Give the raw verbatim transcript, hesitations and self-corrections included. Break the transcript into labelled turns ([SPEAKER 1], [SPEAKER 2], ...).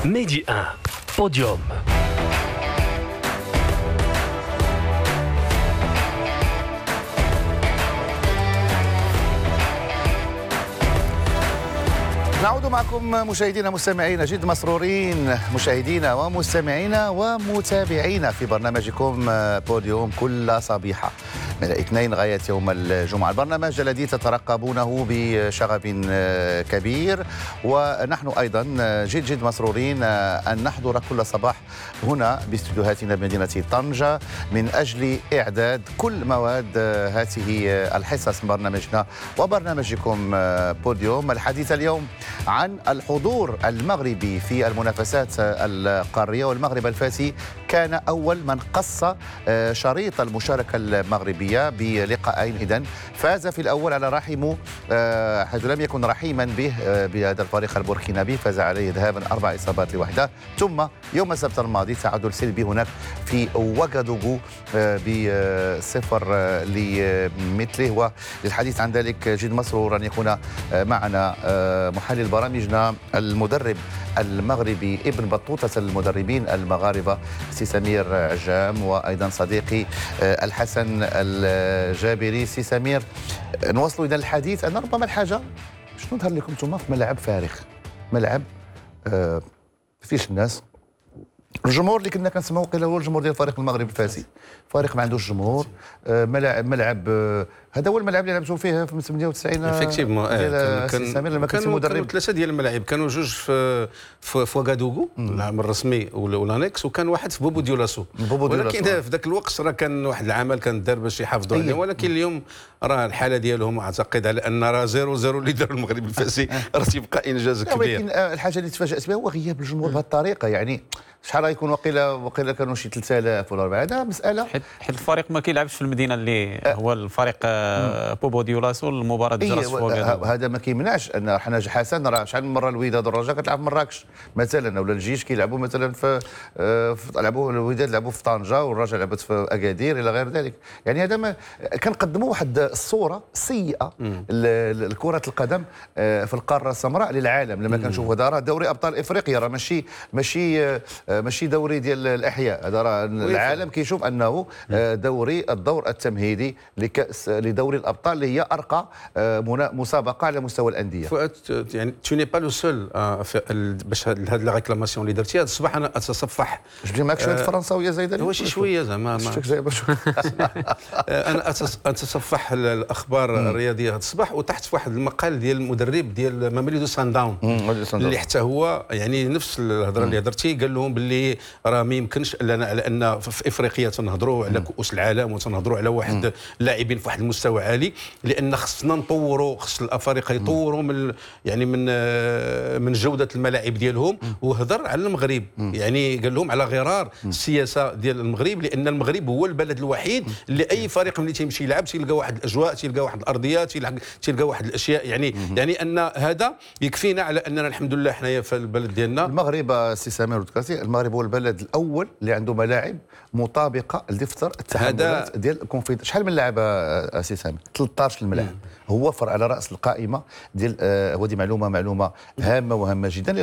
[SPEAKER 1] ميدي واحد بوديوم.
[SPEAKER 2] نعود معكم مشاهدينا مستمعينا جد مسرورين مشاهدينا ومستمعينا ومتابعينا في برنامجكم بوديوم كل صبيحة من الاثنين غاية يوم الجمعة. البرنامج الذي تترقبونه بشغف كبير، ونحن أيضا جد جد مسرورين أن نحضر كل صباح هنا باستديوهاتنا بمدينة طنجة من أجل إعداد كل مواد هذه الحصص من برنامجنا وبرنامجكم بوديوم. الحديث اليوم عن الحضور المغربي في المنافسات القارية، والمغرب الفاسي كان أول من قص شريط المشاركة المغربية بلقاءين. إذن فاز في الأول على رحمه حيث لم يكن رحيما به بهذا الفريق البوركينابي، فاز عليه ذهابا أربع إصابات لوحده. ثم يوم السبت الماضي تعادل سلبي هناك في وغادوغو بصفر لمثله. وللحديث عن ذلك جد مسرور أن يكون معنا محلل برامجنا المدرب المغربي ابن بطوطة المدربين المغاربة سي سمير عجام، وأيضا صديقي الحسن الجابري. سي سمير، نواصل إلى الحديث أن ربما الحاجة شنو ظهر لكم ثم في ملعب فارغ، ملعب آه فيش الناس، الجمهور اللي كنا كنسمعوا قيل هو الجمهور ديال الفريق المغرب الفاسي، فريق ما عندوش جمهور. آه ملعب ملعب آه هذا هو الملعب اللي لعبتوا فيه في ثمانية وتسعين
[SPEAKER 3] افيكتيفمون.
[SPEAKER 2] اه كان سمير لما كنت مدرب.
[SPEAKER 3] كانوا ثلاثه ديال الملاعب، كانوا جوج في في, في وغادوغو العام الرسمي والانكس، وكان واحد في بوبو ديولاسو. ولكن في ذاك الوقت راه كان واحد العمل كان دار باش يحافظوا عليه، ولكن اليوم راه الحاله ديالهم اعتقد على ان راه زيرو زيرو اللي دار المغرب الفاسي راه تيبقى انجاز كبير.
[SPEAKER 2] ولكن الحاجه اللي تفاجات بها هو غياب الجمهور بهذه الطريقه. يعني شحال غيكون وقيله وقيله كانوا شي ثلاثة آلاف ولا أربعة آلاف، هذا مساله
[SPEAKER 4] حيت حيت الفريق ما كيلعبش في المدينه اللي هو الفريق بوبو ديولاسو. المباراه جرات في وغادوغو،
[SPEAKER 2] هذا ما كيمنعش ان حنا حسن راه شحال من مره الوداد والرجاء كتلعب في مراكش مثلا، ولا الجيش كيلعبوا مثلا في, في لعبوا الوداد لعبوا في طنجه والرجاء لعبت في اكادير الى غير ذلك. يعني هذا ما كنقدموا واحد الصوره سيئه لكره القدم في القاره السمراء للعالم. لما كنشوفوا هذا راه دوري ابطال افريقيا، راه ماشي ماشي ماشي دوري ديال الاحياء، هذا راه العالم كيشوف انه دوري الدور التمهيدي لكاس لدوري الابطال اللي هي ارقى مسابقه على مستوى الانديه.
[SPEAKER 3] يعني تو ني با لو سول باش هذه لا ريكلاماسيون اللي درتي هذا الصباح. انا اتصفح
[SPEAKER 2] جبت معك شويه فرنساويه زايده
[SPEAKER 3] هو شي شويه زعما انا اتصفح الاخبار الرياضيه هذا الصباح، وتحت في واحد المقال ديال المدرب ديال ماميلودو سان داون اللي حتى هو يعني نفس الهضره اللي هضرتي، قال لهم باللي راه ما يمكنش لنا على ان في افريقيا تنهضروا على كؤوس العالم وتنهضروا على واحد لاعبين في واحد المستوى عالي، لان خصنا نطوروا، خص الافارقه يطوروا من يعني من من جوده الملاعب ديالهم. وهضر على المغرب، يعني قال لهم على غرار السياسه ديال المغرب، لان المغرب هو البلد الوحيد اللي اي فريق ملي تيمشي يلعب تيلقى واحد الاجواء، تيلقى واحد الارضيات، تيلقى واحد الاشياء. يعني يعني ان هذا يكفينا على اننا الحمد لله حنايا في البلد ديالنا.
[SPEAKER 2] المغرب سي سمير وتكاسي، المغرب هو البلد الاول اللي عنده ملاعب مطابقه لدفتر التحملات ديال الكونفيد. شحال من لاعب سي سامي؟ ثلاثة عشر الملاعب، هو فرع على راس القائمه ديال. هذه معلومه معلومه هامه وهامه جدا.